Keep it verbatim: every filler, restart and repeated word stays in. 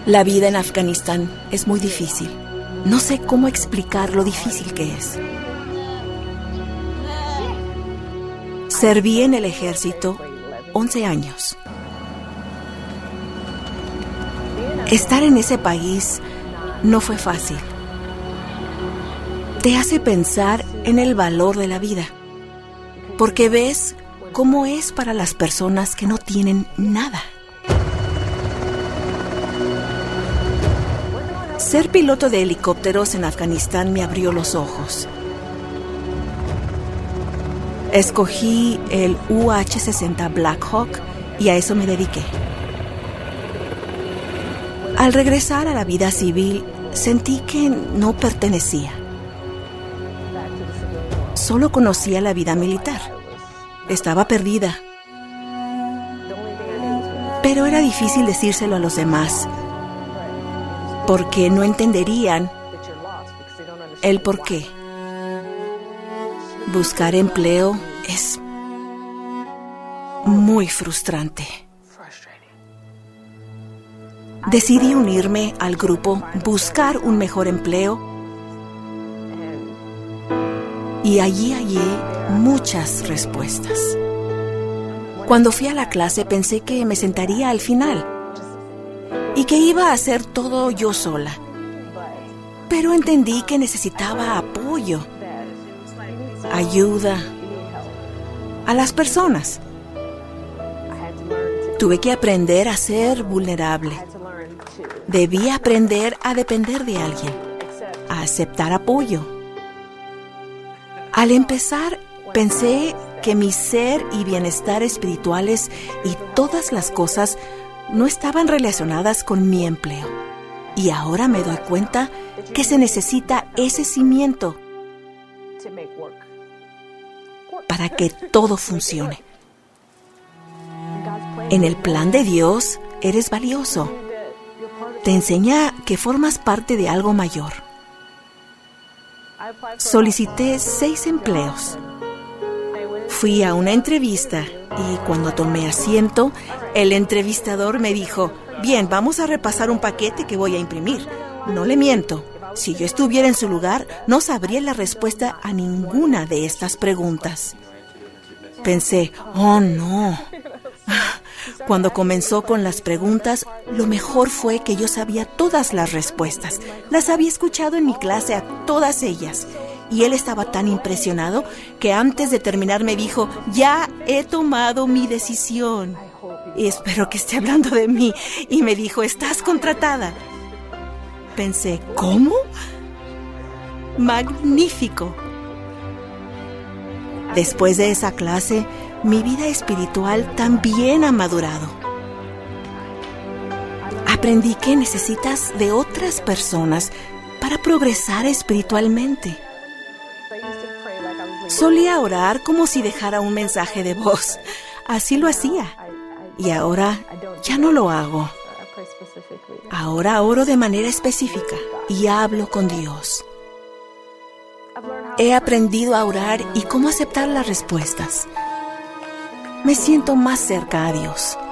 La vida en Afganistán es muy difícil. No sé cómo explicar lo difícil que es. Serví en el ejército once años. Estar en ese país no fue fácil. Te hace pensar en el valor de la vida, porque ves cómo es para las personas que no tienen nada. Ser piloto de helicópteros en Afganistán me abrió los ojos. Escogí el U H sesenta Black Hawk y a eso me dediqué. Al regresar a la vida civil, sentí que no pertenecía. Solo conocía la vida militar. Estaba perdida. Pero era difícil decírselo a los demás, porque no entenderían el por qué. Buscar empleo es muy frustrante. Decidí unirme al grupo Buscar un Mejor Empleo y allí hallé muchas respuestas. Cuando fui a la clase pensé que me sentaría al final y que iba a hacer todo yo sola. Pero entendí que necesitaba apoyo, ayuda a las personas. Tuve que aprender a ser vulnerable. Debí aprender a depender de alguien, a aceptar apoyo. Al empezar, pensé que mi ser y bienestar espirituales y todas las cosas no estaban relacionadas con mi empleo. Y ahora me doy cuenta que se necesita ese cimiento para que todo funcione. En el plan de Dios, eres valioso. Te enseña que formas parte de algo mayor. Solicité seis empleos. Fui a una entrevista y cuando tomé asiento, el entrevistador me dijo: bien, vamos a repasar un paquete que voy a imprimir. No le miento, si yo estuviera en su lugar, no sabría la respuesta a ninguna de estas preguntas. Pensé, oh no. Cuando comenzó con las preguntas, lo mejor fue que yo sabía todas las respuestas. Las había escuchado en mi clase a todas ellas. Y él estaba tan impresionado que antes de terminar me dijo: ya he tomado mi decisión. Y espero que esté hablando de mí. Y me dijo: estás contratada. Pensé, ¿cómo? Magnífico. Después de esa clase, mi vida espiritual también ha madurado. Aprendí que necesitas de otras personas para progresar espiritualmente. Solía orar como si dejara un mensaje de voz. Así lo hacía. Y ahora ya no lo hago. Ahora oro de manera específica y hablo con Dios. He aprendido a orar y cómo aceptar las respuestas. Me siento más cerca a Dios.